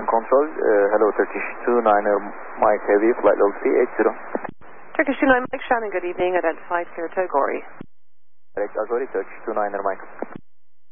Aviation Control. Hello, Turkish 29er Mike Heavy, flight level 380. Turkish 29 Mike Shannon, good evening. Identified here, Togori. Direct Agori, Turkish 29er Mike.